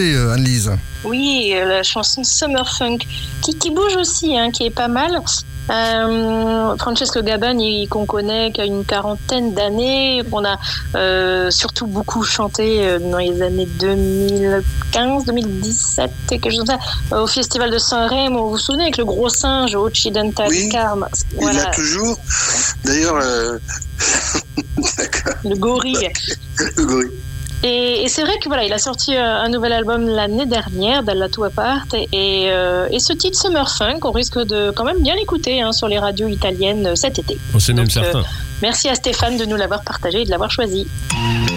Anne-Lise. Oui, la chanson Summer Funk, qui bouge aussi, qui est pas mal. Francesco Gabbani, qu'on connaît, qui a une quarantaine d'années, qu'on a surtout beaucoup chanté dans les années 2015, 2017, quelque chose comme ça, au festival de Sanremo. Vous vous souvenez, avec le gros singe au Occidental Karma. Voilà. Il l'a toujours. D'ailleurs, le gorille. Le gorille. Et c'est vrai que voilà, il a sorti un nouvel album l'année dernière, Dalla tua parte, et ce titre Summer Funk, on risque de quand même bien l'écouter sur les radios italiennes cet été. C'est même certain. Merci à Stéphane de nous l'avoir partagé et de l'avoir choisi.